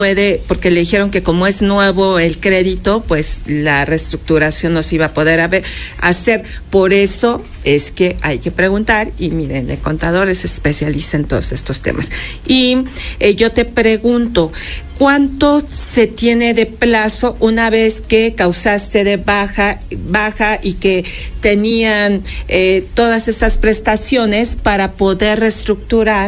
puede, porque le dijeron que como es nuevo el crédito, pues la reestructuración no se iba a poder hacer. Por eso es que hay que preguntar, y miren, el contador es especialista en todos estos temas. Y yo te pregunto, ¿cuánto se tiene de plazo una vez que causaste de baja y que tenían todas estas prestaciones para poder reestructurar